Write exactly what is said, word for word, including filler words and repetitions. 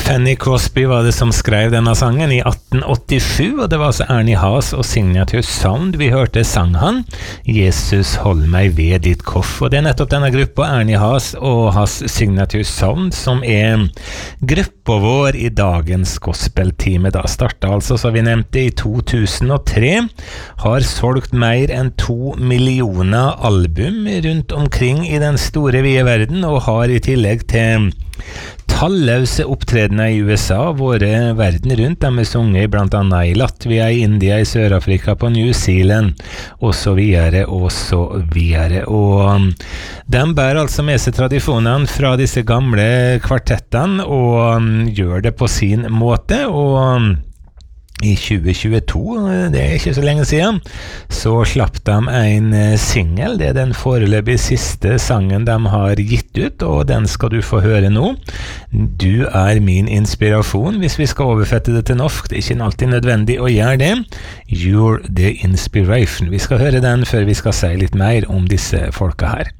Fanny Crosby var det som skrev denne sangen i atten åttisju, og det var altså Ernie Haas og Signature Sound vi hørte sang han, Jesus hold meg ved ditt koff, og det er nettopp denne gruppa Ernie Haas og hans Signature Sound som er gruppa vår i dagens gospeltime. Da startet altså, så vi nevnte, i to tusen og tre, har solgt mer enn to millioner album rundt omkring i den store vide verden, og har i tillegg til talløse opptredener i U S A, våre verden rundt, de er sunget blant annet i Latvia, i India, i Sør-Afrika, på New Zealand, og så videre, og så videre. Og de bærer altså med seg tradisjonene fra disse gamle kvartettene, og gjør det på sin måte, og i tjue tjueto, det er ikke så lenge siden, så slapp de en single. Det er den foreløpig siste sangen de har gitt ut, og den skal du få høre nå. Du er min inspirasjon, hvis vi skal overfette det til norsk. Det er ikke alltid nødvendig å gjøre det. You're the inspiration. Vi skal høre den før vi skal si litt mer om disse folka her.